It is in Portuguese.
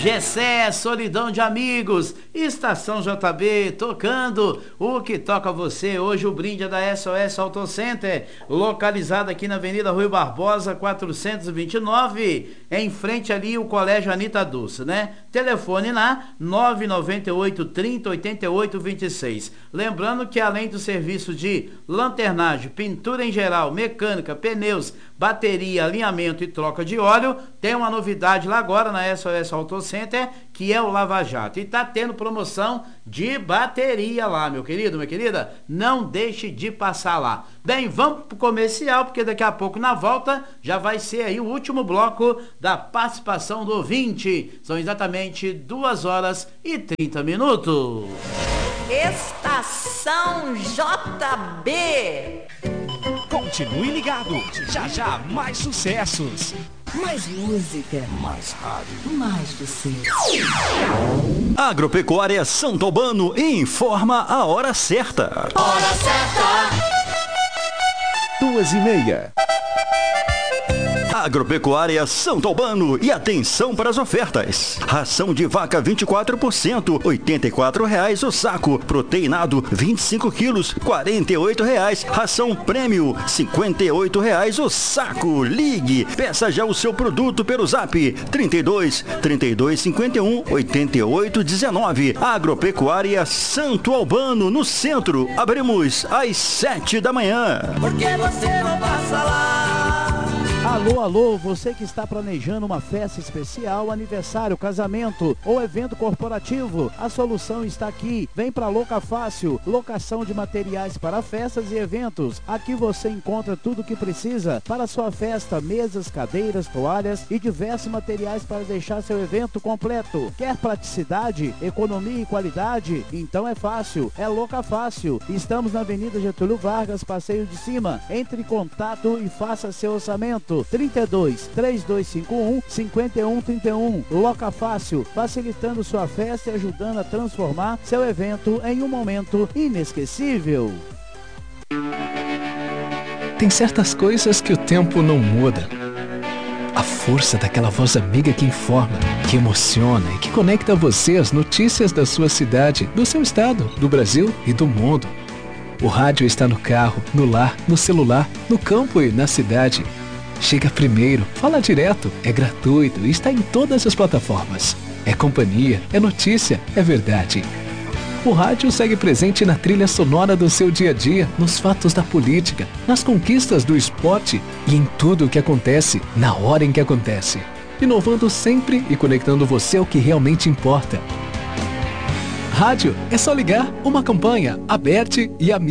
Gessé, Solidão de Amigos, Estação JB, tocando o que toca você. Hoje o brinde é da SOS Auto Center, localizado aqui na Avenida Rui Barbosa, 429, em frente ali o Colégio Anita Dulce, né? Telefone lá, 998 30 88 26. Lembrando que além do serviço de lanternagem, pintura em geral, mecânica, pneus, bateria, alinhamento e troca de óleo, tem uma novidade lá agora na SOS Auto Center, que é o Lava Jato. E tá tendo promoção de bateria lá, meu querido, minha querida. Não deixe de passar lá. Bem, vamos pro comercial, porque daqui a pouco, na volta, já vai ser aí o último bloco da participação do ouvinte. São exatamente 2h30. Estação JB. Continue ligado. Já já mais sucessos. Mais música. Mais rádio. Mais você. Agropecuária Santo Albano informa a hora certa. Hora certa. 2h30. Agropecuária Santo Albano, e atenção para as ofertas. Ração de vaca 24%, R$ 84,00 o saco. Proteinado 25 quilos, R$ 48,00. Ração prêmio, R$ 58,00 o saco. Ligue, peça já o seu produto pelo zap 32 51 88 19. Agropecuária Santo Albano, no centro. Abrimos às 7 da manhã. Por que você não passa lá? Alô, alô, você que está planejando uma festa especial, aniversário, casamento ou evento corporativo, a solução está aqui. Vem para Loca Fácil, locação de materiais para festas e eventos. Aqui você encontra tudo o que precisa para sua festa, mesas, cadeiras, toalhas e diversos materiais para deixar seu evento completo. Quer praticidade, economia e qualidade? Então é fácil, é Loca Fácil. Estamos na Avenida Getúlio Vargas, Passeio de Cima. Entre em contato e faça seu orçamento. 32 3251 5131. Loca Fácil, facilitando sua festa e ajudando a transformar seu evento em um momento inesquecível. Tem certas coisas que o tempo não muda. A força daquela voz amiga que informa, que emociona e que conecta você às notícias da sua cidade, do seu estado, do Brasil e do mundo. O rádio está no carro, no lar, no celular, no campo e na cidade. Chega primeiro, fala direto, é gratuito e está em todas as plataformas. É companhia, é notícia, é verdade. O rádio segue presente na trilha sonora do seu dia a dia, nos fatos da política, nas conquistas do esporte e em tudo o que acontece, na hora em que acontece. Inovando sempre e conectando você ao que realmente importa. Rádio é só ligar, uma campanha, Aberte e a